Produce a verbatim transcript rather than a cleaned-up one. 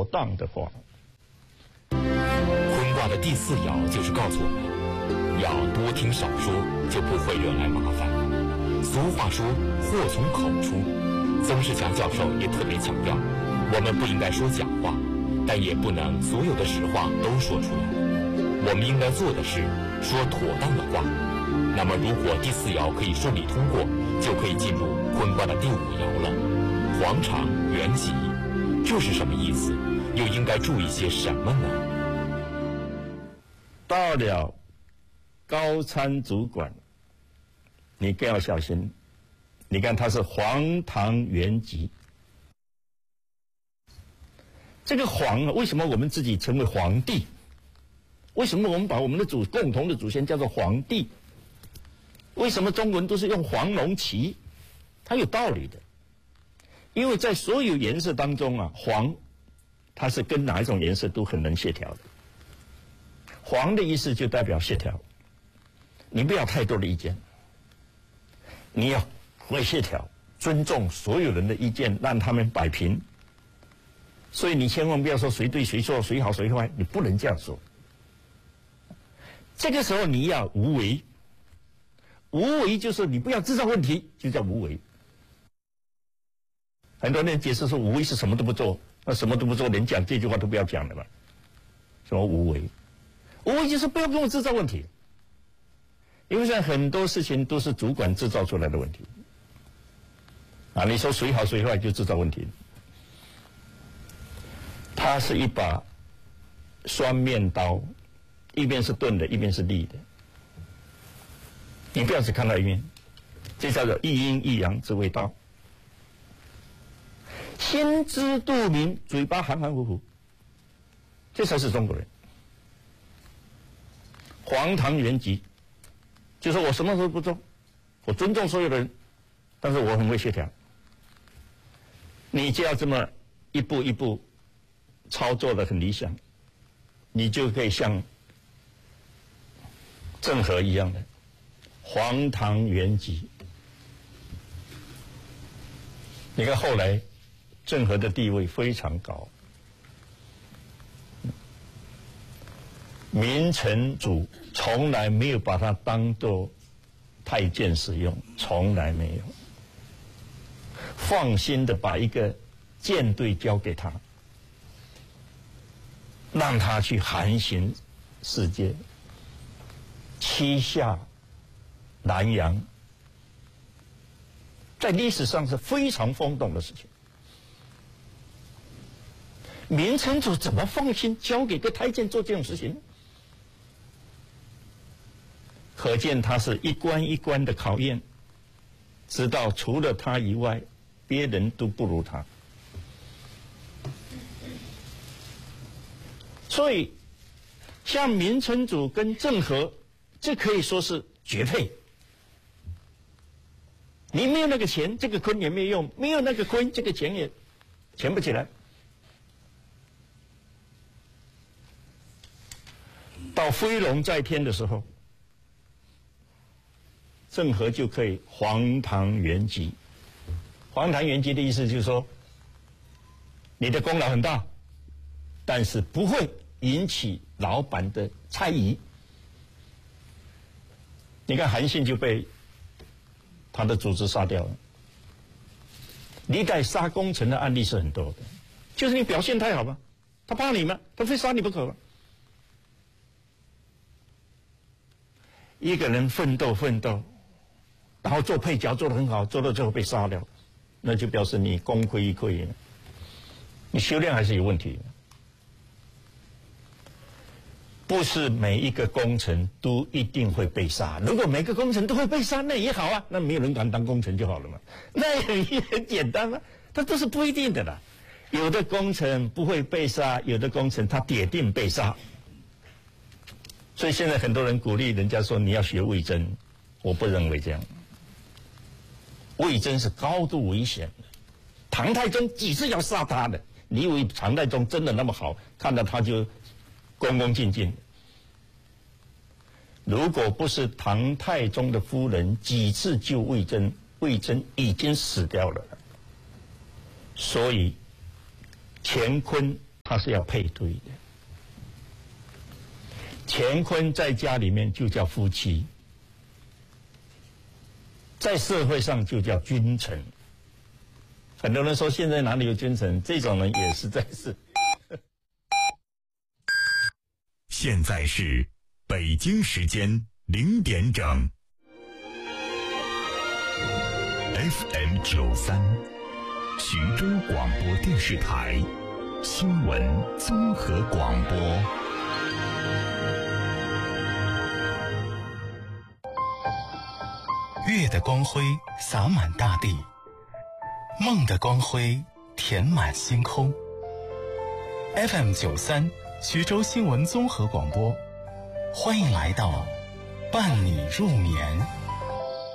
妥当的话。 坤卦的第四爻就是告诉我们，要多听少说，就不会惹来麻烦。俗话说祸从口出，曾仕强教授也特别强调，我们不应该说假话，但也不能所有的实话都说出来。我们应该做的是说妥当的话。那么如果第四爻可以顺利通过，就可以进入坤卦的第五爻了。黄长元吉，这是什么意思？又应该注意些什么呢？ 到了高参主管，你更要小心。你看它是黄唐元吉，这个黄啊，为什么我们自己成为皇帝？为什么我们把我们的祖共同的祖先叫做皇帝？为什么中国人都是用黄龙旗？它有道理的，因为在所有颜色当中啊，黄它是跟哪一种颜色都很能协调的。黄的意思就代表协调，你不要太多的意见，你要会协调，尊重所有人的意见，让他们摆平。所以你千万不要说谁对谁错，谁好谁坏，你不能这样说。这个时候你要无为，无为就是你不要制造问题，就叫无为。很多人解释说无为是什么都不做，那什么都不做，连讲这句话都不要讲了嘛。什么无为？无为就是不要跟我制造问题，因为现在很多事情都是主管制造出来的问题。啊，你说谁好谁坏就制造问题。它是一把双面刀，一边是钝的，一边是利的。你不要只看到一面，这叫做一阴一阳之谓道。心知肚明，嘴巴含含糊糊，这才是中国人。黄唐元吉，就说我什么都不做，我尊重所有的人，但是我很会协调。你就要这么一步一步操作的很理想，你就可以像郑和一样的黄唐元吉。你看后来郑和的地位非常高，明成祖从来没有把他当作太监使用，从来没有，放心的把一个舰队交给他，让他去航行世界，七下南洋，在历史上是非常轰动的事情。明成祖怎么放心交给个太监做这种事情？可见他是一关一关的考验，直到除了他以外，别人都不如他。所以，像明成祖跟郑和，这可以说是绝配。你没有那个钱，这个坤也没有用；没有那个坤，这个钱也钱不起来。到飞龙在天的时候，郑和就可以黄唐元吉。黄唐元吉的意思就是说，你的功劳很大，但是不会引起老板的猜疑。你看韩信就被他的组织杀掉了。历代杀功臣的案例是很多的，就是你表现太好吗？他怕你吗？他非杀你不可吗？一个人奋斗奋斗，然后做配角做得很好，做到最后被杀掉，那就表示你功亏一篑了，你修炼还是有问题的。不是每一个功臣都一定会被杀，如果每个功臣都会被杀，那也好啊，那没有人敢当功臣就好了嘛，那也很简单嘛，它都是不一定的啦。有的功臣不会被杀，有的功臣他铁定被杀。所以现在很多人鼓励人家说你要学魏征，我不认为这样。魏征是高度危险的，唐太宗几次要杀他的，你以为唐太宗真的那么好，看到他就恭恭敬敬？如果不是唐太宗的夫人几次救魏征，魏征已经死掉了。所以乾坤他它是要配对的。乾坤在家里面就叫夫妻，在社会上就叫君臣。很多人说现在哪里有君臣？这种人也实在是。 现在是北京时间零点整。F M 九三，徐州广播电视台新闻综合广播。 月的光辉洒满大地，梦的光辉填满星空。F M 九三，徐州新闻综合广播，欢迎来到伴你入眠。